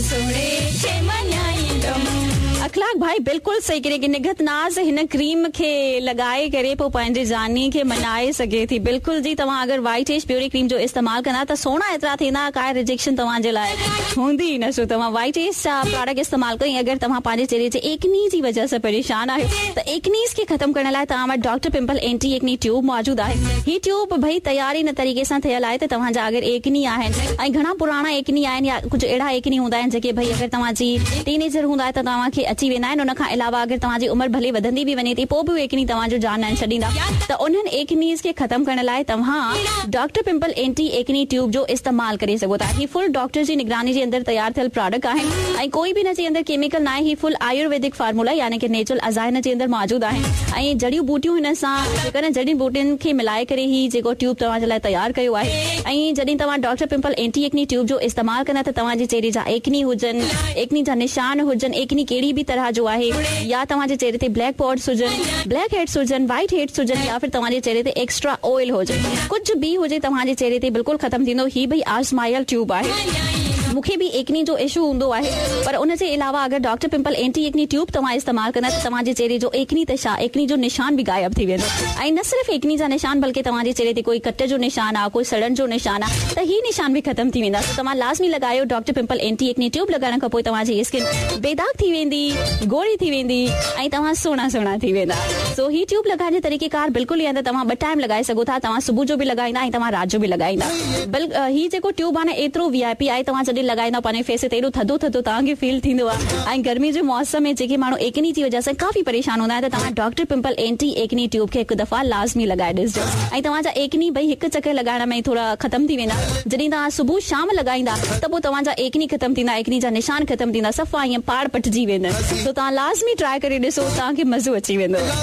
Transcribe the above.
अखलाक भाई बिल्कुल सही करे कि निगत नाज़ हिन क्रीम खे लगाए करे पोइ पंहिंजे जानी खे मनाए सघे थी। बिल्कुल जी, तव्हां अगर वाइट एज प्योरी क्रीम जो इस्तेमाल कंदा त सोना एतिरा थींदा, काई रिजेक्शन तव्हां जे लाइ हूंदी ई न। सो तव्हां वाइट एज जा प्रोडक्ट इस्तेमाल कयो। अगर तव्हां पंहिंजे चेहरे जे एकनी जी वजह सां परेशान आहियो त एकनीस खे ख़त्म करण लाइ तव्हां वटि डॉक्टर पिंपल एंटी एकनी ट्यूब मौजूद आहे। ही ट्यूब भाई तयारी न तरीक़े सां थियल आहे त तव्हांजा अगर एकनी आहिनि ऐं घणा पुराणा एकनी आहिनि या कुझु अहिड़ा एकनी हूंदा आहिनि जेके भाई अगर तव्हांजी टीनेजर हूंदा आहे त तव्हांखे अची वेंदा आहिनि। उनखां अलावा अगर तव्हांजी उम्र भले वधंदी बि वञे थी पोइ बि एकनी तव्हांजो जान न छॾींदा, त उन्हनि एकनीस खे ख़त्म करण लाइ तव्हां डॉक्टर पिंपल एंटी एकनी ट्यूब जो इस्तेमाल करे सघो था। ही फुल डॉक्टर जी निगरानी जे अंदर तयार थियल प्रोडक्ट आहिनि ऐं कोई बि हिन जे अंदर केमिकल न आहे। ही फुल आयुर्वेदिक फार्मूला यानी कि नेचुरल अज़ा हिन जे अंदर मौजूद आहिनि ऐं जड़ियूं बूटियूं हिन सां जेकॾहिं जड़ी बूटियुनि खे मिलाए करे ही जेको ट्यूब तव्हांजे लाइ तयार कयो आहे। ऐं जॾहिं तव्हां डॉक्टर पिंपल एंटी एकनी ट्यूब जो इस्तेमाल कंदा त तव्हांजे चेहरे जा एकनी हुजनि, एकनी जा निशान हुजनि, एकनी कहिड़ी बि तरह जो आहे या तव्हांजे चेहरे ते ब्लैक पॉट्स हुजनि, ब्लैक हेड्स हुजनि, वाइट हेड्स हुजनि या फिर तव्हांजे चेहरे ते एक्स्ट्रा ऑयल हुजे, कुछ भी हुजे तव्हांजे चेहरे ते बिल्कुल ख़त्म थींदो। ही भई आज़मायल ट्यूब आहे। मूंखे भी एकनी जो इशू हूंदो आहे पर उन जे अलावा अगर डॉक्टर पिंपल एंटी एकनी ट्यूब तव्हां इस्तेमाल कंदा त तव्हांजे चेहरे जो एकनी ते छा एकनी जो निशान भी गायब थी वेंदो। ऐं न सिर्फ़ एकनी जा निशान बल्कि तव्हांजे चेहरे ते कोई कट जो निशान आहे, कोई सड़न जो निशान आहे त ही निशान भी ख़त्म थी वेंदा। तव्हां लाज़मी लगायो डॉक्टर पिंपल एंटी एकनी ट्यूब। लगाइण खां पोइ तव्हांजी स्किन बेदाग थी वेंदी, गोरी थी वेंदी ऐं तव्हां सुहिणा थी वेंदा। सो ही ट्यूब लगाइण जो तरीक़ेकार बिल्कुल ई आहे। तव्हां 2 टाइम लगाए सघो था। तव्हां सुबुह जो भी लगाईंदा ऐं तव्हां रात जो भी लगाईंदा। ही जेको ट्यूब आहे एतिरो वीआईपी आहे। तव्हां जॾहिं लगाईंदा पंहिंजे फेस ते एॾो थधो तव्हांखे फील थींदो आहे। ऐं गर्मी जे मौसम में जेके माण्हू एकनी जी वजह सां काफ़ी परेशान हूंदा आहिनि त तव्हां डॉक्टर पिंपल एंटी एकनी ट्यूब खे हिकु दफ़ा लाज़मी लगाए ॾिसजो ऐं तव्हांजा एकनी भई हिकु चकर लगाइण में थोड़ा ख़त्म थी वेंदा। जॾहिं तव्हां सुबुह शाम लगाईंदा त पोइ तव्हांजा एकनी ख़त्म थींदा, एकनी जा निशान ख़त्म थींदा, सफ़ा ईअं पाड़ पटिजी वेंदा। तो तव्हां लाज़मी ट्राई करे ॾिसो, तव्हांखे मज़ो अची वेंदो।